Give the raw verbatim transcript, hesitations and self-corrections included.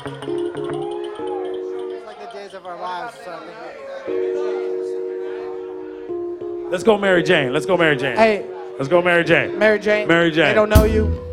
It's like the days of our lives. So. Let's go Mary Jane. Let's go Mary Jane. Hey. Let's go Mary Jane. Mary Jane. Mary Jane. They don't know you.